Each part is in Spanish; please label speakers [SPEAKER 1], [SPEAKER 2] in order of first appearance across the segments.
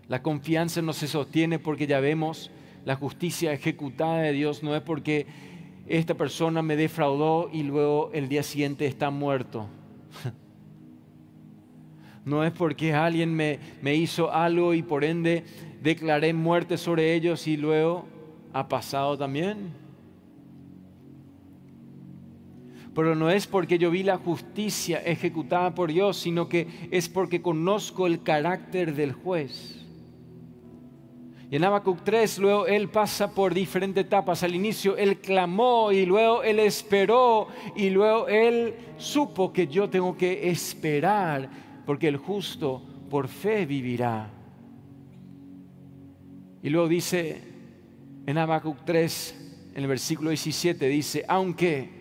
[SPEAKER 1] La confianza no se sostiene porque ya vemos la justicia ejecutada de Dios. No es porque esta persona me defraudó y luego el día siguiente está muerto. No es porque alguien me hizo algo y por ende declaré muerte sobre ellos y luego ha pasado también. Pero no es porque yo vi la justicia ejecutada por Dios, sino que es porque conozco el carácter del juez. Y en Habacuc 3, luego él pasa por diferentes etapas. Al inicio él clamó y luego él esperó y luego él supo que yo tengo que esperar porque el justo por fe vivirá. Y luego dice en Habacuc 3, en el versículo 17, dice, aunque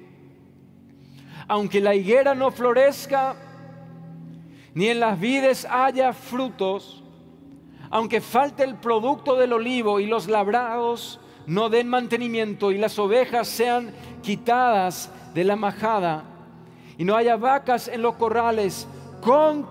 [SPEAKER 1] la higuera no florezca, ni en las vides haya frutos, aunque falte el producto del olivo y los labrados no den mantenimiento y las ovejas sean quitadas de la majada y no haya vacas en los corrales, con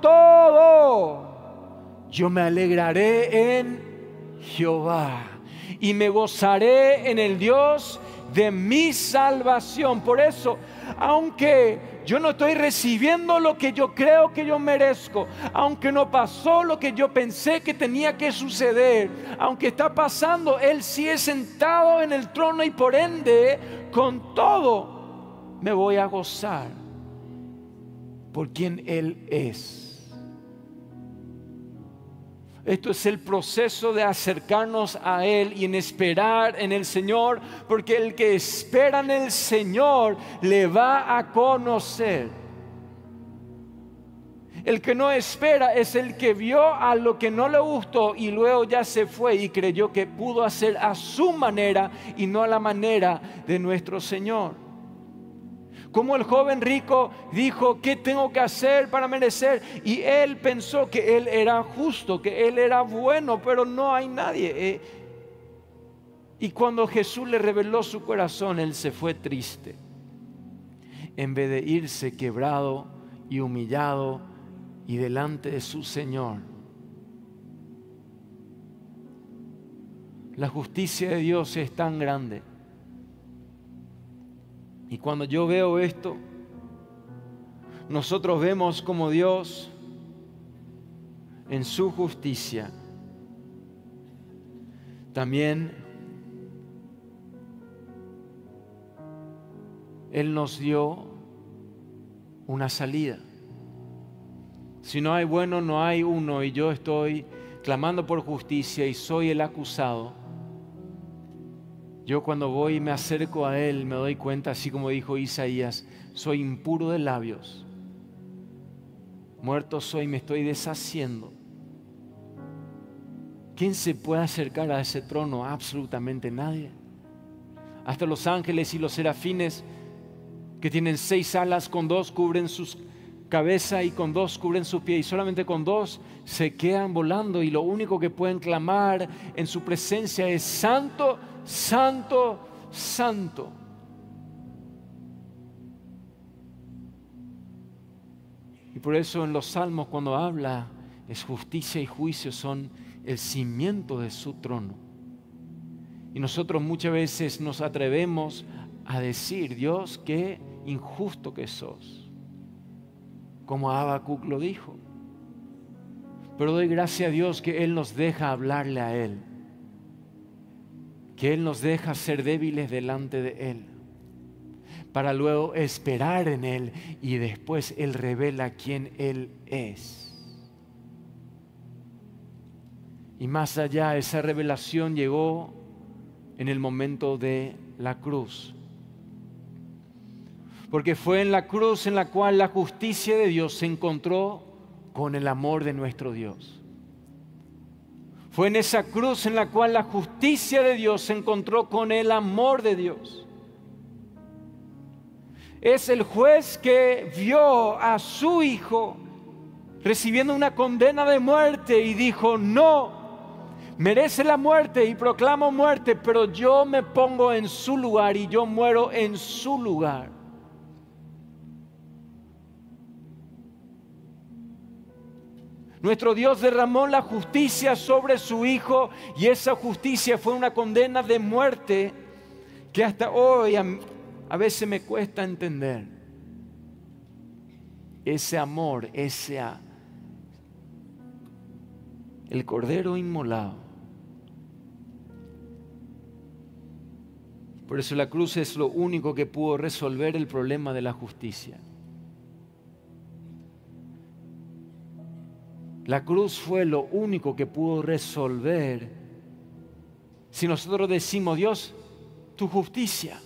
[SPEAKER 1] todo yo me alegraré en Jehová y me gozaré en el Dios de mi salvación. Por eso, aunque yo no estoy recibiendo lo que yo creo que yo merezco, aunque no pasó lo que yo pensé que tenía que suceder, aunque está pasando, Él sigue sentado en el trono y por ende, con todo, me voy a gozar por quien Él es. Esto es el proceso de acercarnos a Él y en esperar en el Señor, porque el que espera en el Señor le va a conocer. El que no espera es el que vio a lo que no le gustó y luego ya se fue y creyó que pudo hacer a su manera y no a la manera de nuestro Señor. Como el joven rico dijo, ¿qué tengo que hacer para merecer? Y él pensó que él era justo, que él era bueno, pero no hay nadie. Y cuando Jesús le reveló su corazón, él se fue triste. En vez de irse quebrado y humillado y delante de su Señor. La justicia de Dios es tan grande. Y cuando yo veo esto, nosotros vemos como Dios en su justicia también Él nos dio una salida. Si no hay bueno, no hay uno, y yo estoy clamando por justicia y soy el acusado. Yo cuando voy y me acerco a Él me doy cuenta, así como dijo Isaías, soy impuro de labios, muerto soy, me estoy deshaciendo. ¿Quién se puede acercar a ese trono? Absolutamente nadie. Hasta los ángeles y los serafines que tienen 6 alas, con 2 cubren sus cabeza y con 2 cubren sus pies y solamente con 2 se quedan volando y lo único que pueden clamar en su presencia es santo, santo, santo. Y por eso en los salmos cuando habla es justicia y juicio son el cimiento de su trono. Y nosotros muchas veces nos atrevemos a decir, Dios, qué injusto que sos, como Habacuc lo dijo. Pero doy gracias a Dios que Él nos deja hablarle a Él, que Él nos deja ser débiles delante de Él, para luego esperar en Él y después Él revela quién Él es. Y más allá, esa revelación llegó en el momento de la cruz. Porque fue en la cruz en la cual la justicia de Dios se encontró con el amor de nuestro Dios. Fue en esa cruz en la cual la justicia de Dios se encontró con el amor de Dios. Es el juez que vio a su hijo recibiendo una condena de muerte y dijo, no, merece la muerte y proclamo muerte, pero yo me pongo en su lugar y yo muero en su lugar. Nuestro Dios derramó la justicia sobre su Hijo y esa justicia fue una condena de muerte que hasta hoy a veces me cuesta entender. Ese amor, el Cordero inmolado. Por eso la cruz es lo único que pudo resolver el problema de la justicia. La cruz fue lo único que pudo resolver. Si nosotros decimos, Dios, tu justicia.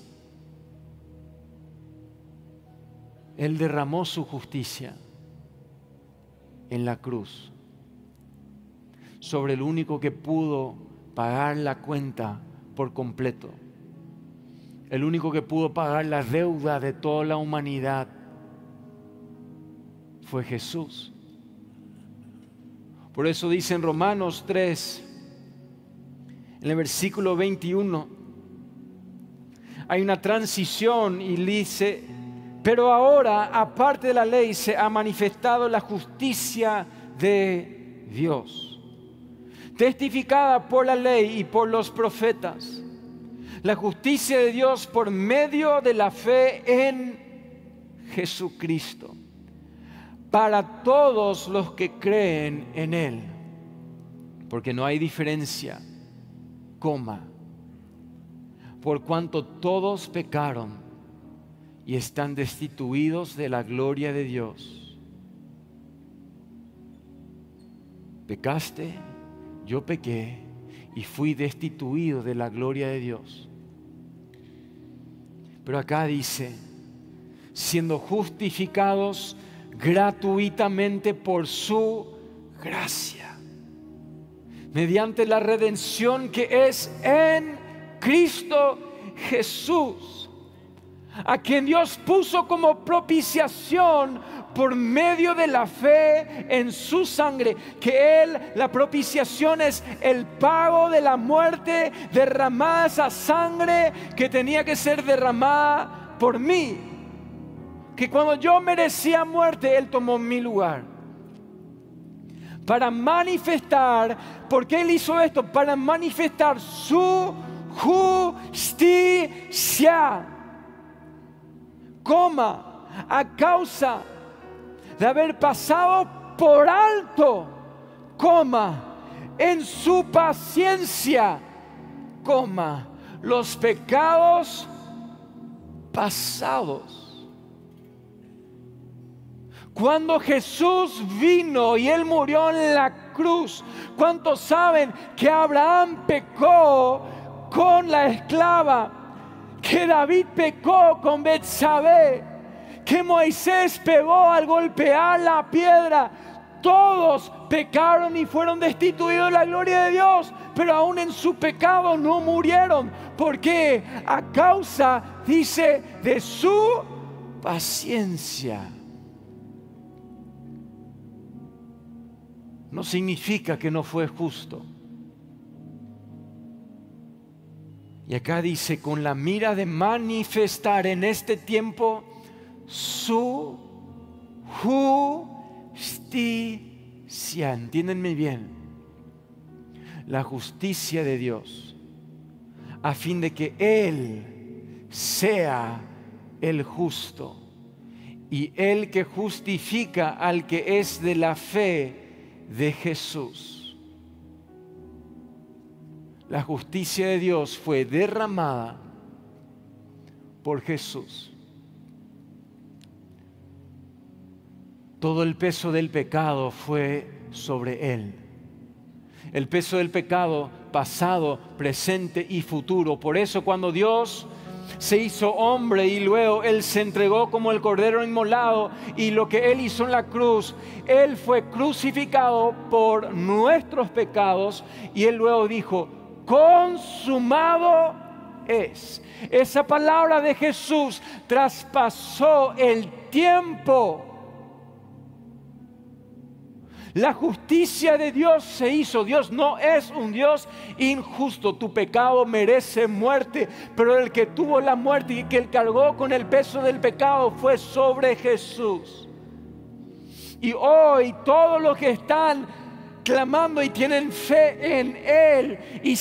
[SPEAKER 1] Él derramó su justicia en la cruz sobre el único que pudo pagar la cuenta por completo. El único que pudo pagar la deuda de toda la humanidad fue Jesús. Por eso dice en Romanos 3, en el versículo 21, hay una transición y dice, pero ahora, aparte de la ley, se ha manifestado la justicia de Dios, testificada por la ley y por los profetas. La justicia de Dios por medio de la fe en Jesucristo, para todos los que creen en Él, porque no hay diferencia, por cuanto todos pecaron y están destituidos de la gloria de Dios. Pecaste, yo pequé y fui destituido de la gloria de Dios. Pero acá dice, siendo justificados gratuitamente por su gracia, mediante la redención que es en Cristo Jesús, a quien Dios puso como propiciación por medio de la fe en su sangre, que la propiciación es el pago de la muerte derramada, esa sangre que tenía que ser derramada por mí, que cuando yo merecía muerte, Él tomó mi lugar. Para manifestar, ¿por qué Él hizo esto? Para manifestar su justicia, a causa de haber pasado por alto, en su paciencia, los pecados pasados. Cuando Jesús vino y Él murió en la cruz, ¿cuántos saben que Abraham pecó con la esclava? Que David pecó con Betsabé, que Moisés pegó al golpear la piedra. Todos pecaron y fueron destituidos de la gloria de Dios, pero aún en su pecado no murieron. ¿Por qué? A causa, dice, de su paciencia. No significa que no fue justo. Y acá dice, con la mira de manifestar en este tiempo su justicia. Entiéndanme bien. La justicia de Dios, a fin de que Él sea el justo y el que justifica al que es de la fe de Jesús. La justicia de Dios fue derramada por Jesús. Todo el peso del pecado fue sobre Él. El peso del pecado pasado, presente y futuro. Por eso cuando Dios se hizo hombre y luego Él se entregó como el Cordero inmolado, y lo que Él hizo en la cruz, Él fue crucificado por nuestros pecados, y Él luego dijo, consumado es. Esa palabra de Jesús traspasó el tiempo. La justicia de Dios se hizo. Dios no es un Dios injusto. Tu pecado merece muerte, pero el que tuvo la muerte y que Él cargó con el peso del pecado fue sobre Jesús. Y hoy todos los que están clamando y tienen fe en Él y